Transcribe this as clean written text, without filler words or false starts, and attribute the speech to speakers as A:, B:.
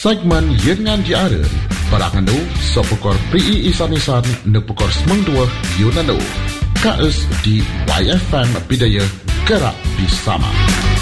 A: segmen Yengan Diara Parangan nu Sopukor PI Isan-Isan Nepukor Semangdua Yunanu KS di YFM Bidaya Gerak Bersama.